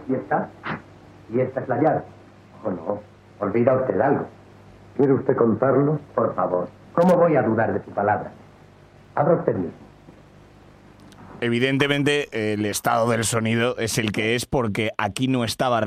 Aquí está. Y esta es la llave. ¿O no? Olvida usted algo. ¿Quiere usted contarlo? Por favor. ¿Cómo voy a dudar de su palabra? Abra usted mismo. Evidentemente, el estado del sonido es el que es porque aquí no estaba